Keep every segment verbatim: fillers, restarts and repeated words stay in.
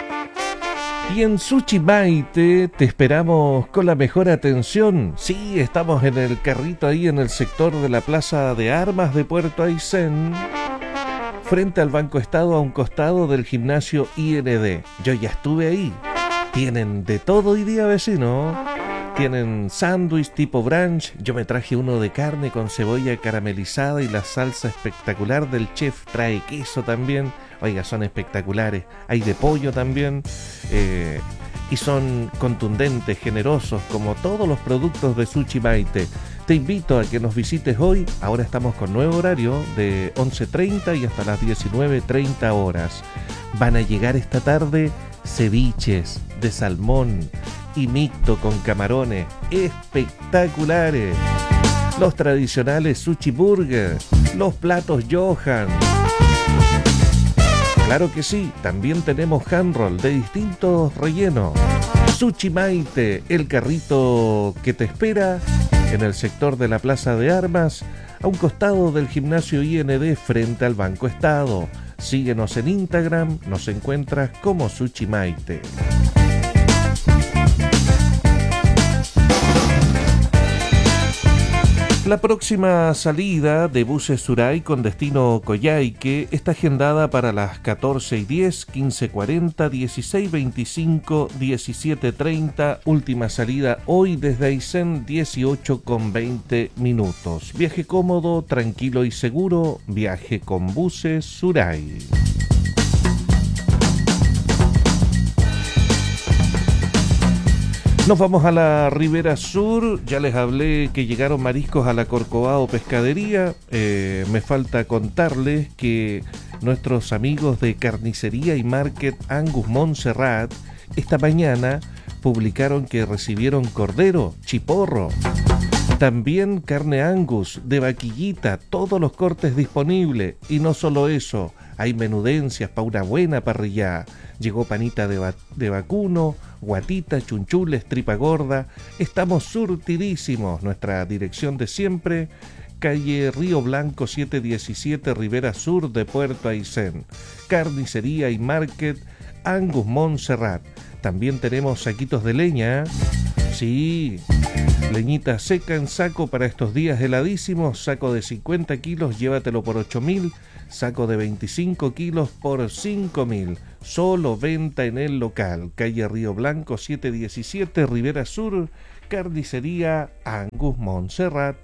Y en Sushi Maite te esperamos con la mejor atención. Sí, estamos en el carrito ahí en el sector de la Plaza de Armas de Puerto Aysén, frente al Banco Estado, a un costado del gimnasio I N D. Yo ya estuve ahí. Tienen de todo hoy día, vecino. Tienen sándwich tipo brunch. Yo me traje uno de carne con cebolla caramelizada y la salsa espectacular del chef. Trae queso también. Oiga, son espectaculares. Hay de pollo también. Eh, y son contundentes, generosos, como todos los productos de Sushi Maite. Te invito a que nos visites hoy. Ahora estamos con nuevo horario de once treinta y hasta las diecinueve treinta horas. Van a llegar esta tarde ceviches de salmón y mixto con camarones espectaculares. Los tradicionales sushi burger, los platos Johan. Claro que sí, también tenemos hand roll de distintos rellenos. Sushi Maite, el carrito que te espera en el sector de la Plaza de Armas, a un costado del gimnasio I N D frente al Banco Estado. Síguenos en Instagram, nos encuentras como Sushi Maite. La próxima salida de buses Suray con destino Coyhaique está agendada para las catorce y diez, quince cuarenta, dieciséis veinticinco, diecisiete treinta. Última salida hoy desde Aysén, dieciocho con veinte minutos. Viaje cómodo, tranquilo y seguro. Viaje con buses Suray. Nos vamos a la Ribera Sur. Ya les hablé que llegaron mariscos a la Corcovado Pescadería. Eh, me falta contarles que nuestros amigos de Carnicería y Market Angus Montserrat esta mañana publicaron que recibieron cordero, chiporro, también carne Angus de vaquillita, todos los cortes disponibles. Y no solo eso, hay menudencias para una buena parrillada. Llegó panita de, va de vacuno, guatita, chunchules, tripa gorda. Estamos surtidísimos. Nuestra dirección de siempre, calle Río Blanco setecientos diecisiete, Ribera Sur de Puerto Aysén. Carnicería y Market Angus Montserrat. También tenemos saquitos de leña. Sí, leñita seca en saco para estos días heladísimos. Saco de cincuenta kilos, llévatelo por ocho mil. Saco de veinticinco kilos por cinco mil. Solo venta en el local. Calle Río Blanco setecientos diecisiete, Ribera Sur. Carnicería Angus Montserrat.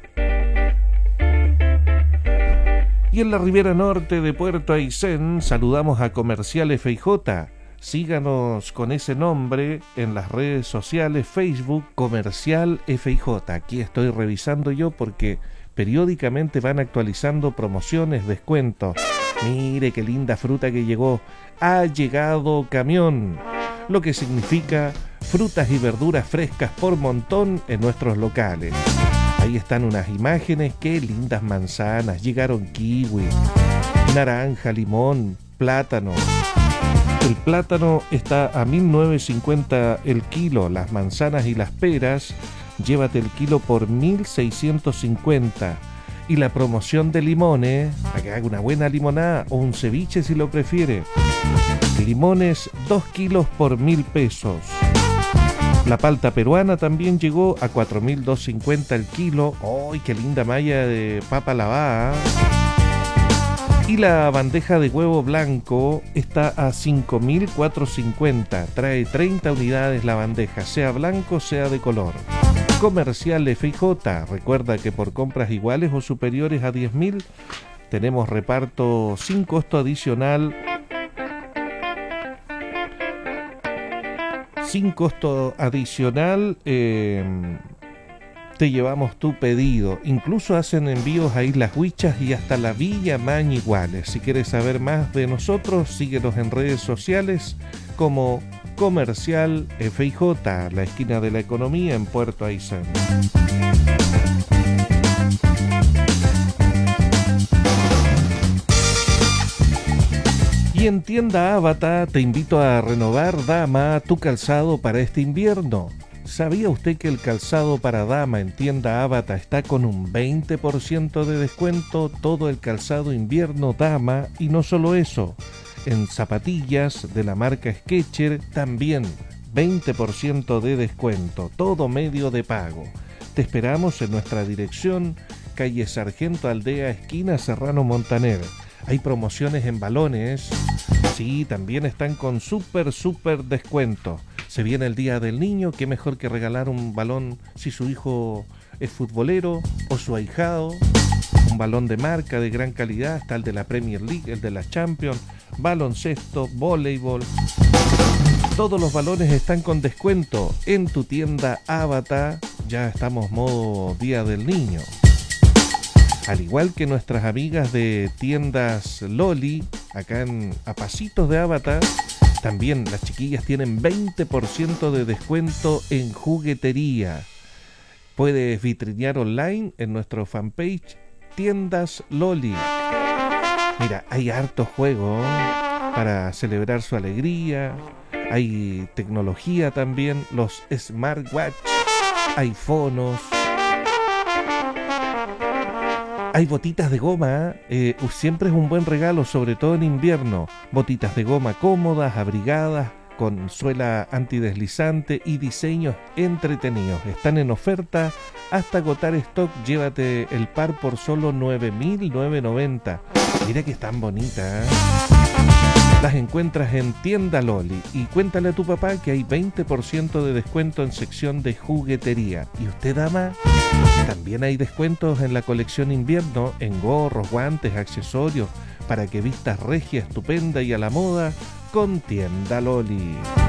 Y en la Ribera Norte de Puerto Aysén saludamos a Comercial F I J. Síganos con ese nombre en las redes sociales, Facebook, Comercial F I J. Aquí estoy revisando yo porque periódicamente van actualizando promociones, descuentos. Mire qué linda fruta que llegó. Ha llegado camión, lo que significa frutas y verduras frescas por montón en nuestros locales. Ahí están unas imágenes, qué lindas manzanas. Llegaron kiwi, naranja, limón, plátano. El plátano está a mil novecientos cincuenta el kilo. Las manzanas y las peras, llévate el kilo por mil seiscientos cincuenta. Y la promoción de limones, para que haga una buena limonada o un ceviche si lo prefiere. Limones, dos kilos por mil pesos. La palta peruana también llegó a cuatro mil doscientos cincuenta el kilo. ¡Ay, qué linda malla de papa lavada! Y la bandeja de huevo blanco está a cinco mil cuatrocientos cincuenta. Trae treinta unidades la bandeja, sea blanco, sea de color. Comercial F I J. Recuerda que por compras iguales o superiores a diez mil tenemos reparto sin costo adicional. Sin costo adicional eh, te llevamos tu pedido. Incluso hacen envíos a Islas Huichas y hasta la Villa Mañiguales. Si quieres saber más de nosotros, síguenos en redes sociales como Comercial F I J, la esquina de la economía en Puerto Aysén. Y en Tienda Ábata te invito a renovar, dama, tu calzado para este invierno. ¿Sabía usted que el calzado para dama en Tienda Ábata está con un veinte por ciento de descuento? Todo el calzado invierno dama, y no solo eso. En zapatillas de la marca Skechers también veinte por ciento de descuento, todo medio de pago. Te esperamos en nuestra dirección, calle Sargento Aldea, esquina Serrano Montaner. Hay promociones en balones, sí, también están con súper, súper descuento. Se viene el Día del Niño, qué mejor que regalar un balón si su hijo es futbolero o su ahijado. Un balón de marca de gran calidad, está el de la Premier League, el de la Champions, baloncesto, voleibol. Todos los balones están con descuento en tu tienda Avatar. Ya estamos modo Día del Niño. Al igual que nuestras amigas de tiendas Loli, acá en a pasitos de Avatar, también las chiquillas tienen veinte por ciento de descuento en juguetería. Puedes vitrinear online en nuestro fanpage Tiendas Loli. Mira, hay hartos juegos para celebrar su alegría. Hay tecnología también, los smartwatch, hay fonos, hay botitas de goma, eh, siempre es un buen regalo, sobre todo en invierno. Botitas de goma cómodas, abrigadas, con suela antideslizante y diseños entretenidos. Están en oferta hasta agotar stock. Llévate el par por solo nueve mil novecientos noventa. Mira que están bonitas, ¿eh? Las encuentras en Tienda Loli y cuéntale a tu papá que hay veinte por ciento de descuento en sección de juguetería. ¿Y usted, dama? También hay descuentos en la colección invierno en gorros, guantes, accesorios para que vistas regia, estupenda y a la moda con Tienda Loli.